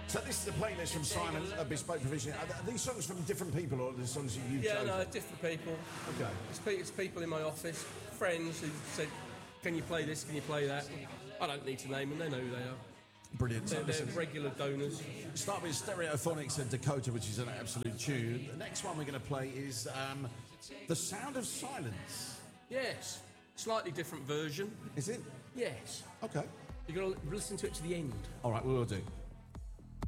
So this is a playlist from Simon, a Bespoke Provision. Are these songs from different people, or are the songs that you've chosen? Yeah, no, different people. Okay. It's people in my office, friends who said, "Can you play this? Can you play that?" I don't need to name them; they know who they are. Brilliant. They're regular donors. Start with Stereophonics and Dakota, which is an absolute tune. The next one we're going to play is The Sound of Silence. Yes, slightly different version. Is it? Yes. Okay. You've got to listen to it to the end. All right, we will do.